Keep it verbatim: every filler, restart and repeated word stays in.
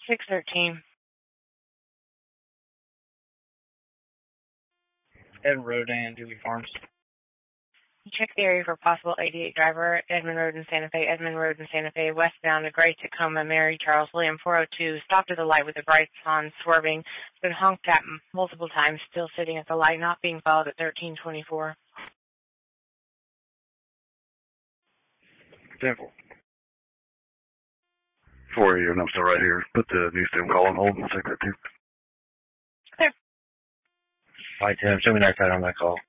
six thirteen. Edmond Road and Dewey Farms. Check the area for possible eighty-eight driver, Edmond Road in Santa Fe, Edmond Road in Santa Fe, westbound to Gray Tacoma, Mary Charles William four oh two, stopped at the light with the brights on, swerving, been honked at multiple times, still sitting at the light, not being followed at thirteen twenty-four. Sample. four eighty, and I'm still right here. Put the new stem call on hold and check that too. Clear. Five ten, show me that side on that call.